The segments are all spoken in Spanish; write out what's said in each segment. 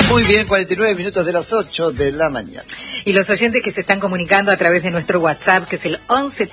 Muy bien, 49 minutos de las 8 de la mañana. Y los oyentes que se están comunicando a través de nuestro WhatsApp, que es el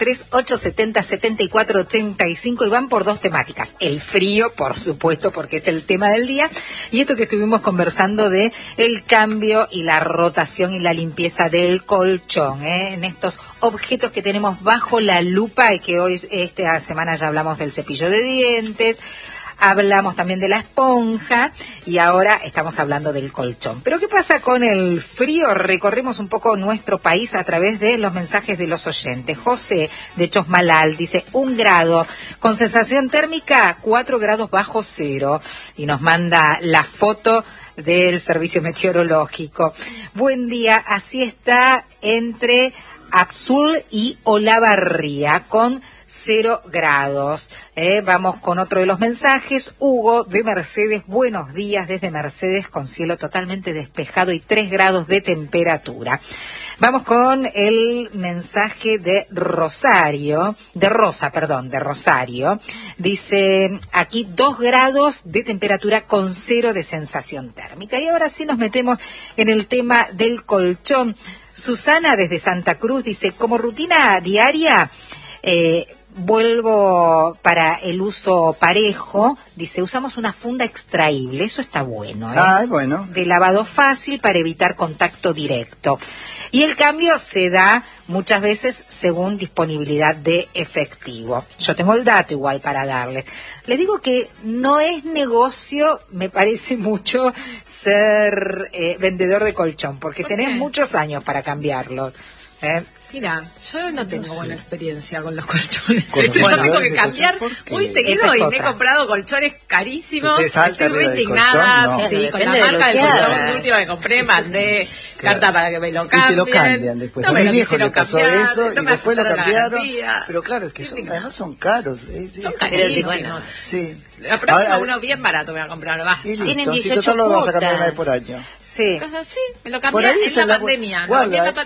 1138707485, y van por dos temáticas. El frío, por supuesto, porque es el tema del día, y esto que estuvimos conversando de el cambio y la rotación y la limpieza del colchón, en estos objetos que tenemos bajo la lupa, y que hoy, esta semana ya hablamos del cepillo de dientes, hablamos también de la esponja y ahora estamos hablando del colchón. Pero ¿qué pasa con el frío? Recorremos un poco nuestro país a través de los mensajes de los oyentes. José de Chosmalal dice 1 grado, con sensación térmica 4 grados bajo cero, y nos manda la foto del servicio meteorológico. Buen día, así está entre Absul y Olavarría, con 0 grados. Vamos con otro de los mensajes. Hugo de Mercedes, buenos días desde Mercedes, con cielo totalmente despejado y 3 grados de temperatura. Vamos con el mensaje de Rosario. Dice, aquí 2 grados de temperatura con 0 de sensación térmica. Y ahora sí nos metemos en el tema del colchón. Susana desde Santa Cruz dice, como rutina diaria, vuelvo para el uso parejo, dice, usamos una funda extraíble, eso está bueno, bueno. De lavado fácil para evitar contacto directo. Y el cambio se da muchas veces según disponibilidad de efectivo. Yo tengo el dato igual para darles. Les digo que no es negocio, me parece mucho, ser vendedor de colchón, porque tenés muchos años para cambiarlo. Mira, yo no tengo buena experiencia con los colchones. Yo tengo que cambiar muy seguido y me he comprado colchones carísimos. Estoy muy indignada. No. Sí, con la marca del colchón último que compré, mandé carta para que me lo cambien. Y te lo cambian después. No a mi viejo le pasó cambiar, eso no y después lo cambiaron. Pero claro, es que además son caros. Son carísimos. Sí. La próxima uno bien barato me voy a comprar, va. Tienen 18 si total lo vas a cambiar una vez por año. Sí. Sí, me lo cambié en la pandemia.